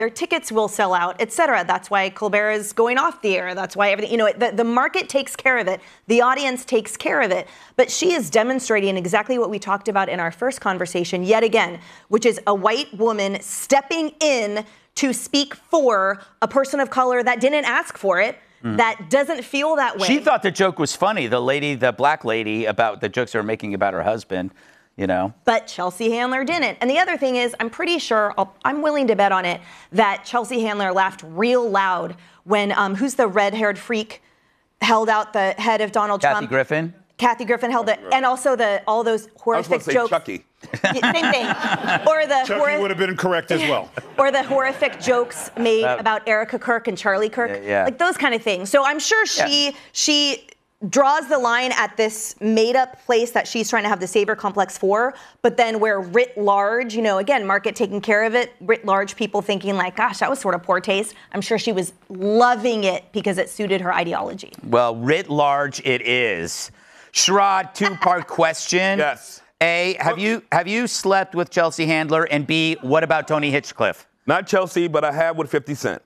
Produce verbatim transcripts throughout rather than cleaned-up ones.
their tickets will sell out, et cetera. That's why Colbert is going off the air. That's why everything, you know, the, the market takes care of it. The audience takes care of it. But she is demonstrating exactly what we talked about in our first conversation yet again, which is a white woman stepping in to speak for a person of color that didn't ask for it, mm. that doesn't feel that way. She thought the joke was funny, the lady, the black lady, about the jokes they were making about her husband. You know, but Chelsea Handler didn't. And the other thing is, I'm pretty sure, I'll, I'm willing to bet on it, that Chelsea Handler laughed real loud when, um, who's the red-haired freak, held out the head of Donald Kathy Trump. Kathy Griffin. Kathy Griffin held it, and also the all those horrific I was jokes. Chucky. Same thing. Or the Chucky hor- would have been correct as well. Or the horrific jokes made uh, about Erica Kirk and Charlie Kirk, yeah, yeah. like those kind of things. So I'm sure she yeah. she. draws the line at this made-up place that she's trying to have the savior complex for, but then where writ large, you know, again, market taking care of it, writ large people thinking like, gosh, that was sort of poor taste. I'm sure she was loving it because it suited her ideology. Well, writ large it is. Sherrod, two-part question. Yes. A, have you have you slept with Chelsea Handler? And B, what about Tony Hinchcliffe? Not Chelsea, but I have with fifty Cent.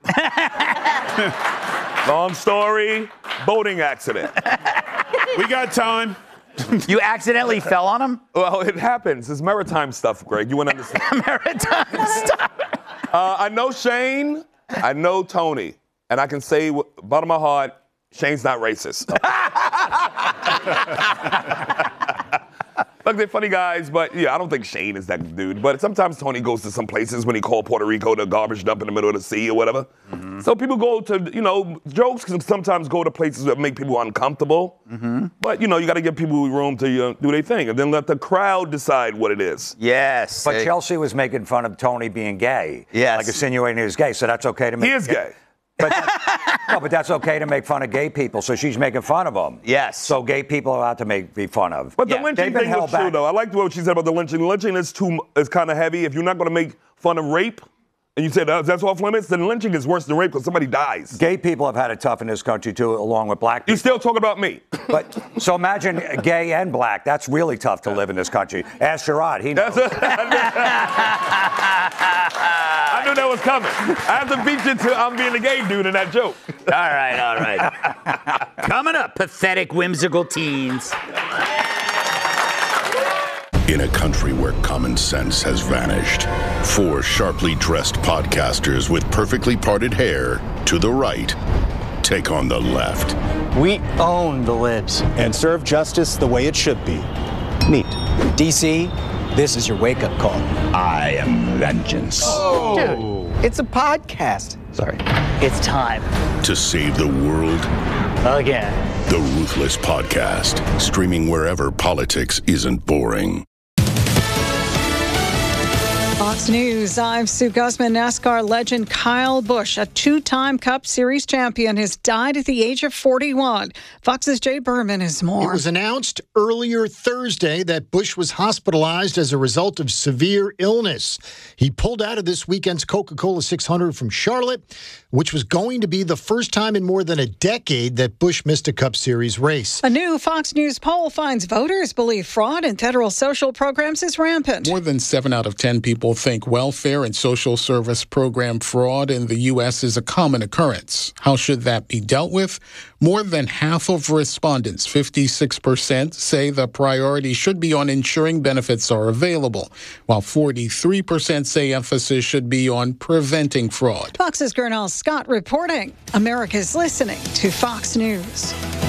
Long story, boating accident. We got time. You accidentally fell on him? Well, it happens. It's maritime stuff, Greg. You wouldn't understand. Maritime stuff. Uh, I know Shane. I know Tony. And I can say, bottom of my heart, Shane's not racist. Look, they're funny guys, but yeah, I don't think Shane is that dude. But sometimes Tony goes to some places when he called Puerto Rico the garbage dump in the middle of the sea or whatever. Mm-hmm. So people go to, you know, jokes can sometimes go to places that make people uncomfortable. Mm-hmm. But, you know, you got to give people room to uh, do their thing and then let the crowd decide what it is. Yes. But hey. Chelsea was making fun of Tony being gay. Yes. Like insinuating he was gay, so that's okay to make. He is gay. But no, but that's okay to make fun of gay people. So she's making fun of them. Yes. So gay people are out to make be fun of. But the yeah. lynching thing is true, though. I liked what she said about the lynching. Lynching is too is kind of heavy. If you're not going to make fun of rape, and you say that, that's off limits, then lynching is worse than rape because somebody dies. Gay people have had it tough in this country too, along with black people. You still talking about me? But so imagine gay and black. That's really tough to live in this country. Ask Sherrod, he knows. I knew that was coming. I have to beat you to I'm being a gay dude in that joke. All right, all right. Coming up, pathetic, whimsical teens. In a country where common sense has vanished, four sharply dressed podcasters with perfectly parted hair to the right take on the left. We own the libs and serve justice the way it should be. Meet D C. This is your wake-up call. I am vengeance. Oh. Dude, it's a podcast. Sorry. It's time to save the world again. The Ruthless Podcast, streaming wherever politics isn't boring. Fox News, I'm Sue Guzman. NASCAR legend Kyle Busch, a two-time Cup Series champion, has died at the age of forty-one. Fox's Jay Berman has more. It was announced earlier Thursday that Busch was hospitalized as a result of severe illness. He pulled out of this weekend's Coca-Cola six hundred from Charlotte, which was going to be the first time in more than a decade that Busch missed a Cup Series race. A new Fox News poll finds voters believe fraud in federal social programs is rampant. More than seven out of ten people think welfare and social service program fraud in the U S is a common occurrence. How should that be dealt with? More than half of respondents, fifty-six percent, say the priority should be on ensuring benefits are available, while forty-three percent say emphasis should be on preventing fraud. Fox's Gernal Scott reporting. America's listening to Fox News.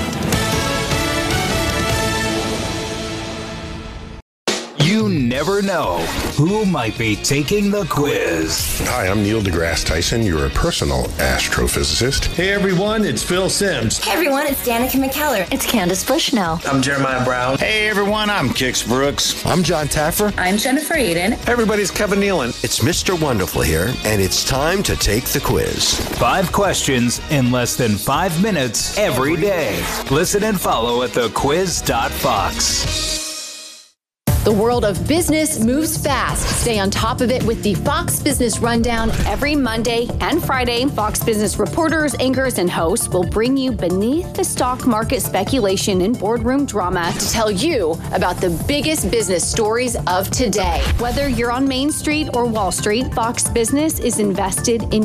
You never know who might be taking the quiz. Hi, I'm Neil deGrasse Tyson, your personal astrophysicist. Hey everyone, it's Phil Simms. Hey everyone, it's Danica McKellar. It's Candace Bushnell. I'm Jeremiah Brown. Hey everyone, I'm Kix Brooks. I'm John Taffer. I'm Jennifer Aiden. Everybody's Kevin Nealon. It's Mister Wonderful here, and it's time to take the quiz. Five questions in less than five minutes every day. Listen and follow at the quiz dot fox. The world of business moves fast. Stay on top of it with the Fox Business Rundown. Every Monday and Friday, Fox Business reporters, anchors, and hosts will bring you beneath the stock market speculation and boardroom drama to tell you about the biggest business stories of today. Whether you're on Main Street or Wall Street, Fox Business is invested in